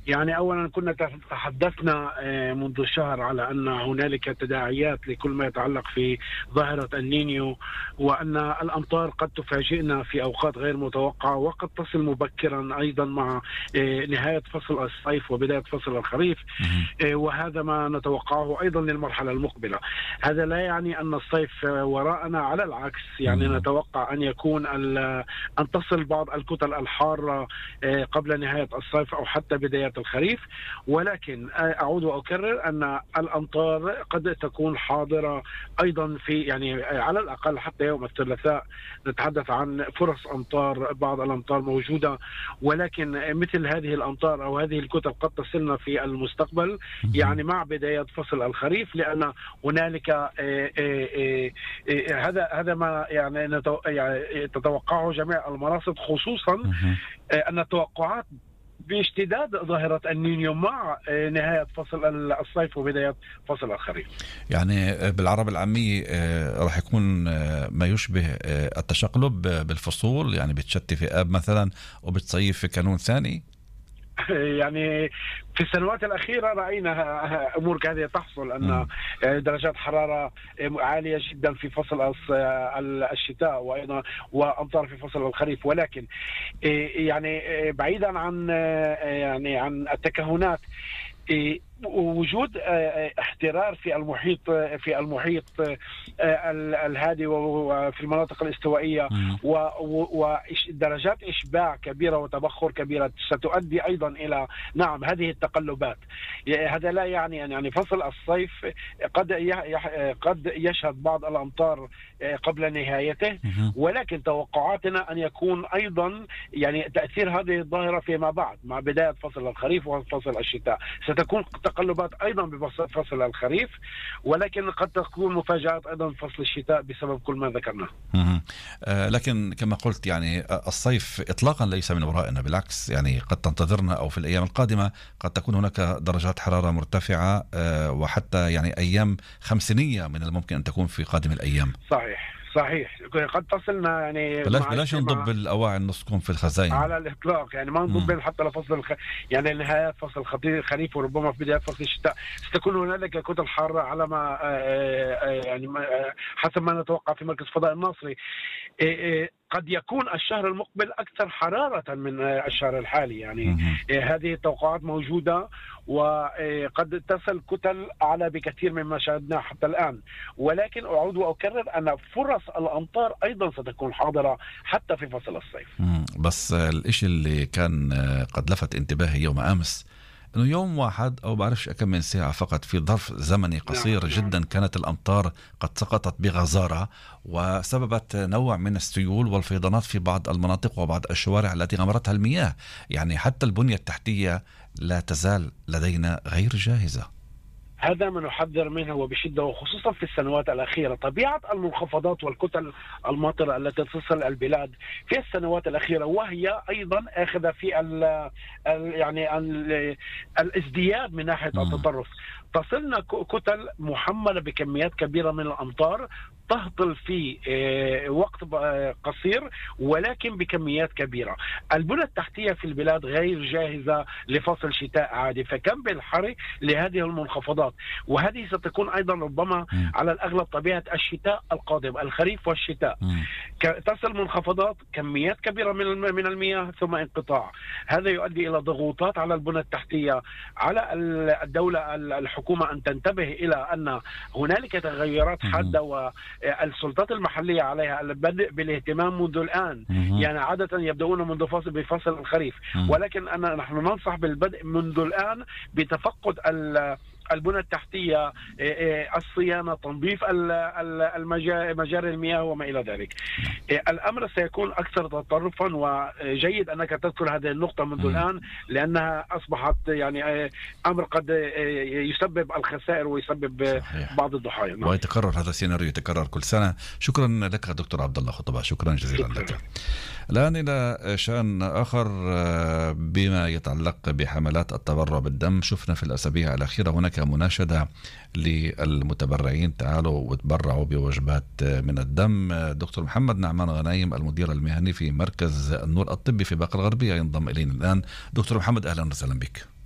يعني أولا كنا تحدثنا منذ شهر على أن هنالك تداعيات لكل ما يتعلق في ظاهرة النينيو، وأن الأمطار قد تفاجئنا في أوقات غير متوقعة وقد تصل مبكرا أيضا مع نهاية فصل الصيف وبداية فصل الخريف، وهذا ما نتوقعه أيضا للمرحلة المقبلة. هذا لا يعني أن الصيف وراءنا، على العكس يعني نتوقع أن يكون أن تصل بعض الكتل الحارة قبل نهاية الصيف أو حتى بداية الخريف. ولكن أعود وأكرر أن الأمطار قد تكون حاضرة أيضا في يعني على الأقل حتى يوم الثلاثاء نتحدث عن فرص أمطار، بعض الأمطار موجودة، ولكن مثل هذه الأمطار أو هذه الكتل قد تصلنا في المستقبل يعني مع بداية فصل الخريف، لأن هنالك هذا ما يعني تتوقعه جميع المراصد، خصوصا أن التوقعات باشتداد ظاهرة النينيو مع نهاية فصل الصيف وبداية فصل الخريف. يعني بالعربي العامية راح يكون ما يشبه التشقلب بالفصول، يعني بتشتي في آب مثلا وبتصيف في كانون ثاني. يعني في السنوات الأخيرة رأينا أمور كهذه تحصل، أن درجات حرارة عالية جدا في فصل الشتاء وأيضا وأمطار في فصل الخريف. ولكن يعني بعيدا عن التكهنات، وجود احترار في المحيط الهادي وفي المناطق الاستوائية ودرجات إشباع كبيرة وتبخر كبيرة ستؤدي أيضا إلى هذه التقلبات. هذا لا يعني أن فصل الصيف قد يشهد بعض الأمطار قبل نهايته، ولكن توقعاتنا أن يكون أيضا يعني تأثير هذه الظاهرة فيما بعد مع بداية فصل الخريف وفصل الشتاء. ستكون تقلبات أيضا بفصل الخريف، ولكن قد تكون مفاجآت أيضا فصل الشتاء بسبب كل ما ذكرناه. لكن كما قلت يعني الصيف إطلاقا ليس من ورائنا، بالعكس يعني قد تنتظرنا أو في الأيام القادمة قد تكون هناك درجات حرارة مرتفعة، وحتى يعني أيام خمسينية من الممكن أن تكون في قادم الأيام. صحيح قد تصلنا يعني بلاش نضب الأواعي النص تكون في الخزائن على الإطلاق، يعني ما نضب حتى لفصل يعني نهاية فصل الخريف وربما في بداية فصل الشتاء ستكون هنالك كتل حارة على ما يعني حسب ما نتوقع في مركز فضاء الناصري. قد يكون الشهر المقبل أكثر حرارة من الشهر الحالي، يعني هذه التوقعات موجودة، وقد تصل كتل أعلى بكثير مما شاهدناه حتى الآن. ولكن أعود وأكرر أن فرص الأمطار أيضا ستكون حاضرة حتى في فصل الصيف. بس الإشي اللي كان قد لفت انتباهي يوم أمس أنه يوم واحد أو بعرفش كم من ساعة فقط في ظرف زمني قصير جدا كانت الأمطار قد سقطت بغزارة وسببت نوع من السيول والفيضانات في بعض المناطق وبعض الشوارع التي غمرتها المياه. يعني حتى البنية التحتية لا تزال لدينا غير جاهزة. هذا ما نحذر منه وبشدة، وخصوصا في السنوات الأخيرة. طبيعة المنخفضات والكتل الماطرة التي تصل البلاد في السنوات الأخيرة، وهي أيضا أخذ في يعني الازدياد من ناحية التطرف. تصلنا كتل محملة بكميات كبيرة من الأمطار تهطل في وقت قصير ولكن بكميات كبيرة. البنى التحتية في البلاد غير جاهزة لفصل شتاء عادي، فكم بالحري لهذه المنخفضات، وهذه ستكون أيضا ربما على الأغلب طبيعة الشتاء القادم، الخريف والشتاء. تصل منخفضات كميات كبيرة من المياه ثم انقطاع. هذا يؤدي إلى ضغوطات على البنى التحتية. على الدولة الحكومة أن تنتبه إلى أن هنالك تغيرات حادة والسلطات المحلية عليها البدء بالاهتمام منذ الآن. يعني عادة يبدأون منذ بفصل الخريف، ولكن نحن ننصح بالبدء منذ الآن بتفقد البنى التحتية، الصيانة، تنظيف مجاري المياه وما إلى ذلك. الأمر سيكون أكثر تطرفا، وجيد أنك تذكر هذه النقطة منذ الآن لأنها أصبحت يعني أمر قد يسبب الخسائر ويسبب بعض الضحايا. ويتكرر هذا السيناريو، يتكرر كل سنة. شكرا لك دكتور عبد الله خطبة، شكرا جزيلا لك. الآن إلى شأن آخر بما يتعلق بحملات التبرع بالدم. شفنا في الأسابيع الأخيرة هناك مناشدة للمتبرعين، تعالوا وتبرعوا بوجبات من الدم. دكتور محمد نعمان غنايم المدير المهني في مركز النور الطبي في باقة الغربية ينضم إلينا الآن. دكتور محمد أهلا وسهلا بك.